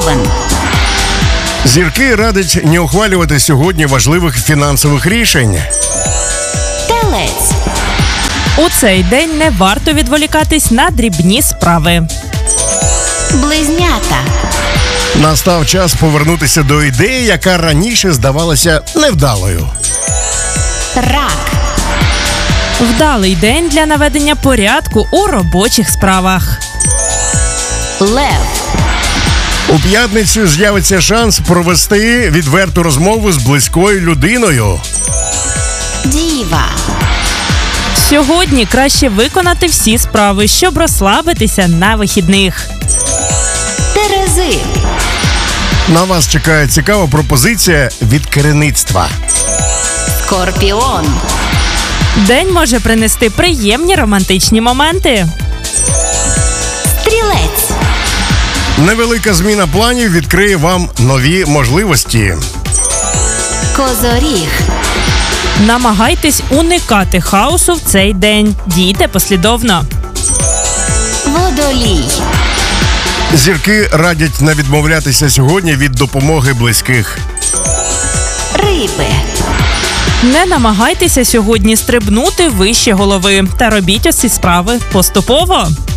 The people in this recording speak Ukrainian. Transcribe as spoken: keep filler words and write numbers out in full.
Овен. Зірки радять не ухвалювати сьогодні важливих фінансових рішень. Телець. У цей день не варто відволікатись на дрібні справи. Близнята. Настав час повернутися до ідеї, яка раніше здавалася невдалою. Рак. Вдалий день для наведення порядку у робочих справах. Лев. У п'ятницю з'явиться шанс провести відверту розмову з близькою людиною. Діва. Сьогодні краще виконати всі справи, щоб розслабитися на вихідних. Терези. На вас чекає цікава пропозиція від керівництва. Скорпіон. День може принести приємні романтичні моменти. Стрілець. Невелика зміна планів відкриє вам нові можливості. Козоріг. Намагайтесь уникати хаосу в цей день. Дійте послідовно. Водолій. Зірки радять не відмовлятися сьогодні від допомоги близьких. Риби. Не намагайтеся сьогодні стрибнути вище голови та робіть усі справи поступово.